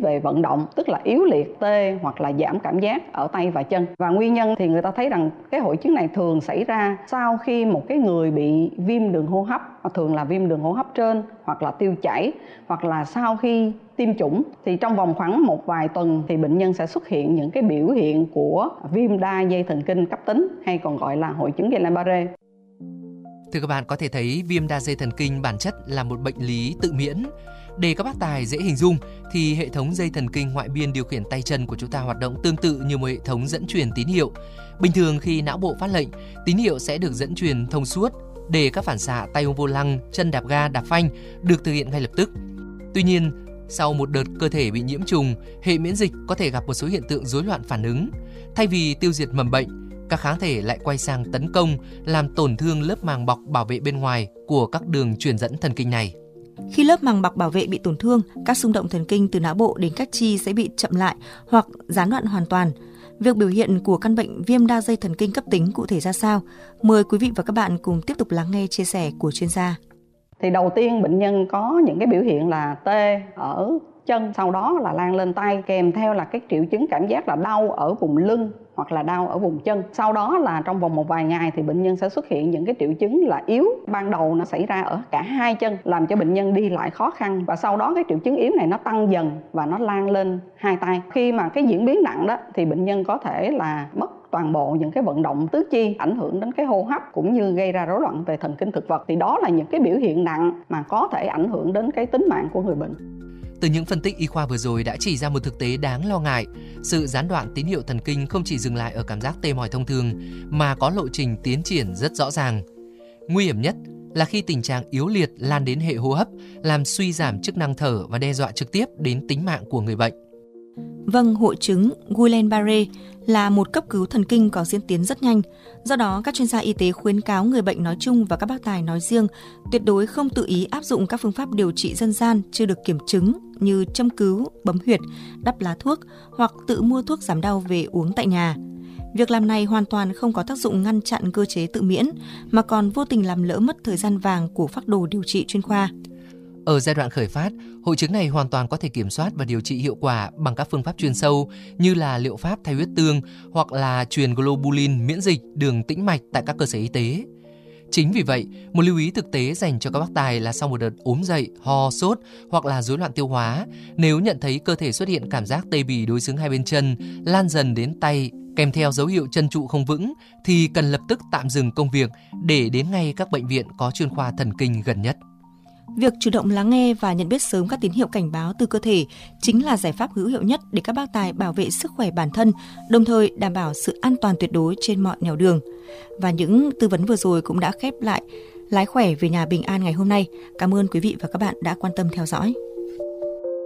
về vận động, tức là yếu liệt, tê hoặc là giảm cảm giác ở tay và chân. Và nguyên nhân thì người ta thấy rằng cái hội chứng này thường xảy ra sau khi một cái người bị viêm đường hô hấp, thường là viêm đường hô hấp trên hoặc là tiêu chảy, hoặc là sau khi tiêm chủng. Thì trong vòng khoảng một vài tuần thì bệnh nhân sẽ xuất hiện những cái biểu hiện của viêm đa dây thần kinh cấp tính, hay còn gọi là hội chứng Guillain-Barré. Thưa các bạn, có thể thấy viêm đa dây thần kinh bản chất là một bệnh lý tự miễn. Để các bác tài dễ hình dung thì hệ thống dây thần kinh ngoại biên điều khiển tay chân của chúng ta hoạt động tương tự như một hệ thống dẫn truyền tín hiệu. Bình thường khi não bộ phát lệnh, tín hiệu sẽ được dẫn truyền thông suốt để các phản xạ tay ôm vô lăng, chân đạp ga, đạp phanh được thực hiện ngay lập tức. Tuy nhiên, sau một đợt cơ thể bị nhiễm trùng, hệ miễn dịch có thể gặp một số hiện tượng rối loạn phản ứng. Thay vì tiêu diệt mầm bệnh, các kháng thể lại quay sang tấn công, làm tổn thương lớp màng bọc bảo vệ bên ngoài của các đường truyền dẫn thần kinh này. Khi lớp màng bọc bảo vệ bị tổn thương, các xung động thần kinh từ não bộ đến các chi sẽ bị chậm lại hoặc gián đoạn hoàn toàn. Việc biểu hiện của căn bệnh viêm đa dây thần kinh cấp tính cụ thể ra sao? Mời quý vị và các bạn cùng tiếp tục lắng nghe chia sẻ của chuyên gia. Thì đầu tiên bệnh nhân có những cái biểu hiện là tê ở chân, sau đó là lan lên tay, kèm theo là cái triệu chứng cảm giác là đau ở vùng lưng hoặc là đau ở vùng chân. Sau đó là trong vòng một vài ngày thì bệnh nhân sẽ xuất hiện những cái triệu chứng là yếu. Ban đầu nó xảy ra ở cả hai chân, làm cho bệnh nhân đi lại khó khăn, và sau đó cái triệu chứng yếu này nó tăng dần và nó lan lên hai tay. Khi mà cái diễn biến nặng đó thì bệnh nhân có thể là mất toàn bộ những cái vận động tứ chi, ảnh hưởng đến cái hô hấp cũng như gây ra rối loạn về thần kinh thực vật. Thì đó là những cái biểu hiện nặng mà có thể ảnh hưởng đến cái tính mạng của người bệnh. Từ những phân tích y khoa vừa rồi đã chỉ ra một thực tế đáng lo ngại. Sự gián đoạn tín hiệu thần kinh không chỉ dừng lại ở cảm giác tê mỏi thông thường mà có lộ trình tiến triển rất rõ ràng. Nguy hiểm nhất là khi tình trạng yếu liệt lan đến hệ hô hấp, làm suy giảm chức năng thở và đe dọa trực tiếp đến tính mạng của người bệnh. Vâng, hội chứng Guillain-Barré là một cấp cứu thần kinh có diễn tiến rất nhanh. Do đó, các chuyên gia y tế khuyến cáo người bệnh nói chung và các bác tài nói riêng tuyệt đối không tự ý áp dụng các phương pháp điều trị dân gian chưa được kiểm chứng như châm cứu, bấm huyệt, đắp lá thuốc hoặc tự mua thuốc giảm đau về uống tại nhà. Việc làm này hoàn toàn không có tác dụng ngăn chặn cơ chế tự miễn, mà còn vô tình làm lỡ mất thời gian vàng của phác đồ điều trị chuyên khoa. Ở giai đoạn khởi phát, hội chứng này hoàn toàn có thể kiểm soát và điều trị hiệu quả bằng các phương pháp chuyên sâu như là liệu pháp thay huyết tương hoặc là truyền globulin miễn dịch đường tĩnh mạch tại các cơ sở y tế. Chính vì vậy, một lưu ý thực tế dành cho các bác tài là sau một đợt ốm dậy, ho, sốt hoặc là rối loạn tiêu hóa, nếu nhận thấy cơ thể xuất hiện cảm giác tê bì đối xứng hai bên chân, lan dần đến tay, kèm theo dấu hiệu chân trụ không vững, thì cần lập tức tạm dừng công việc để đến ngay các bệnh viện có chuyên khoa thần kinh gần nhất. Việc chủ động lắng nghe và nhận biết sớm các tín hiệu cảnh báo từ cơ thể chính là giải pháp hữu hiệu nhất để các bác tài bảo vệ sức khỏe bản thân, đồng thời đảm bảo sự an toàn tuyệt đối trên mọi nẻo đường. Và những tư vấn vừa rồi cũng đã khép lại Lái khỏe về nhà bình an ngày hôm nay. Cảm ơn quý vị và các bạn đã quan tâm theo dõi.